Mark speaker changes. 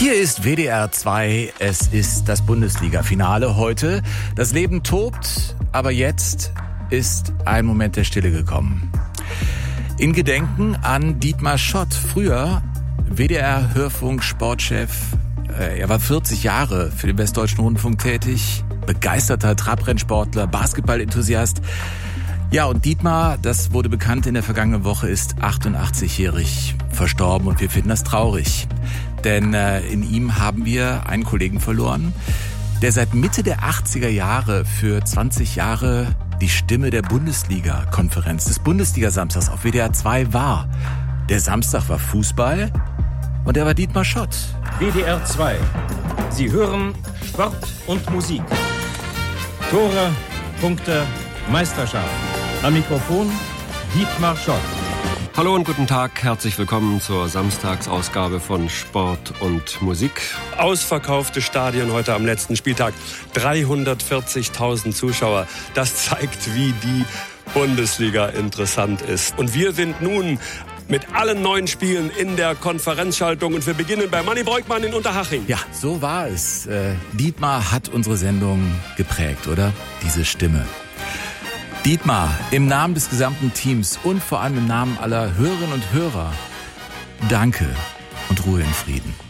Speaker 1: Hier ist WDR 2, es ist das Bundesliga-Finale heute. Das Leben tobt, aber jetzt ist ein Moment der Stille gekommen. In Gedenken an Dietmar Schott, früher WDR-Hörfunk-Sportchef. Er war 40 Jahre für den Westdeutschen Rundfunk tätig, begeisterter Trabrennsportler, Basketball-Enthusiast. Ja, und Dietmar, das wurde bekannt in der vergangenen Woche, ist 88-jährig verstorben und wir finden das traurig. Denn in ihm haben wir einen Kollegen verloren, der seit Mitte der 80er Jahre für 20 Jahre die Stimme der Bundesliga-Konferenz, des Bundesliga-Samstags auf WDR 2 war. Der Samstag war Fußball und er war Dietmar Schott.
Speaker 2: WDR 2. Sie hören Sport und Musik. Tore, Punkte, Meisterschaft. Am Mikrofon Dietmar Schott.
Speaker 3: Hallo und guten Tag, herzlich willkommen zur Samstagsausgabe von Sport und Musik. Ausverkaufte Stadien heute am letzten Spieltag, 340.000 Zuschauer. Das zeigt, wie die Bundesliga interessant ist. Und wir sind nun mit allen neuen Spielen in der Konferenzschaltung und wir beginnen bei Manni Breukmann in Unterhaching.
Speaker 1: Ja, so war es. Dietmar hat unsere Sendung geprägt, oder? Diese Stimme. Dietmar, im Namen des gesamten Teams und vor allem im Namen aller Hörerinnen und Hörer, danke und Ruhe in Frieden.